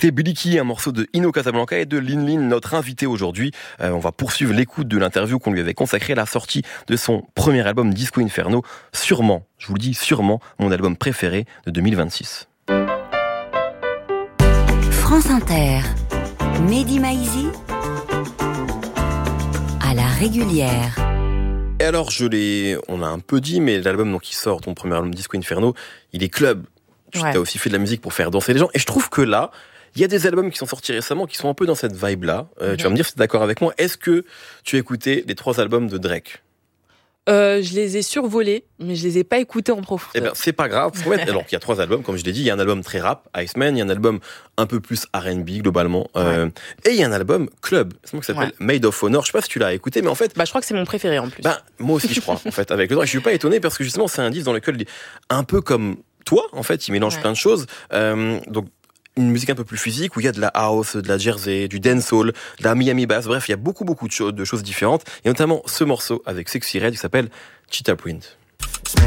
C'était Billy Key, un morceau de Ino Casablanca et de Lin Lin, notre invité aujourd'hui. On va poursuivre l'écoute de l'interview qu'on lui avait consacrée à la sortie de son premier album Disco Inferno. Sûrement, je vous le dis, sûrement mon album préféré de 2026. France Inter, Mehdi Maizi, à la régulière. Et alors, on a un peu dit, mais l'album donc, qui sort, ton premier album Disco Inferno, il est club. Tu as aussi fait de la musique pour faire danser les gens. Et je trouve que là, il y a des albums qui sont sortis récemment qui sont un peu dans cette vibe-là. Tu vas me dire si tu es d'accord avec moi. Est-ce que tu as écouté les 3 albums de Drake ? Je les ai survolés, mais je les ai pas écoutés en profondeur. Eh ben, c'est pas grave. Alors qu'il y a 3 albums, comme je l'ai dit, il y a un album très rap, Iceman, il y a un album un peu plus R&B globalement, et il y a un album club, c'est moi qui s'appelle Made of Honor. Je sais pas si tu l'as écouté, mais en fait, je crois que c'est mon préféré en plus. Moi aussi, je crois. En fait, avec le temps, et je suis pas étonné parce que justement, c'est un disque dans lequel, un peu comme toi, en fait, il mélange plein de choses. Donc une musique un peu plus physique où il y a de la house, de la jersey, du dancehall, de la Miami bass. Bref, il y a beaucoup de choses différentes, et notamment ce morceau avec Sexyy Red qui s'appelle Cheetah Print.